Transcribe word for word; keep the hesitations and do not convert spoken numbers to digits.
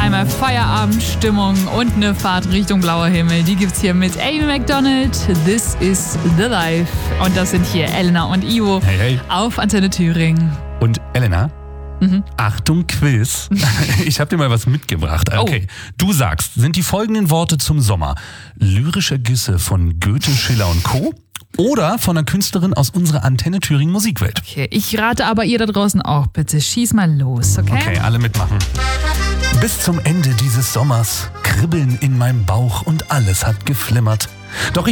einmal Feierabendstimmung und eine Fahrt Richtung blauer Himmel. Die gibt's hier mit Amy Macdonald. This is the life. Und das sind hier Elena und Ivo Hey, hey. auf Antenne Thüringen. Und Elena, Mhm. Achtung, Quiz. Ich habe dir mal was mitgebracht. Okay, du sagst, sind die folgenden Worte zum Sommer lyrische Güsse von Goethe, Schiller und Co. oder von einer Künstlerin aus unserer Antenne Thüringen Musikwelt? Okay, ich rate aber ihr da draußen auch bitte. Schieß mal los, okay? Okay, alle mitmachen. Bis zum Ende dieses Sommers kribbeln in meinem Bauch und alles hat geflimmert. Doch